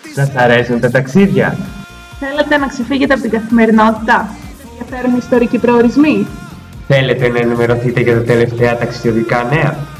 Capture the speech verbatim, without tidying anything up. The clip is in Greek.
Σας αρέσουν τα ταξίδια? Θέλετε να ξεφύγετε από την καθημερινότητα? Ενδιαφέρουν ιστορικοί προορισμοί? Θέλετε να ενημερωθείτε για τα τελευταία ταξιδιωτικά νέα?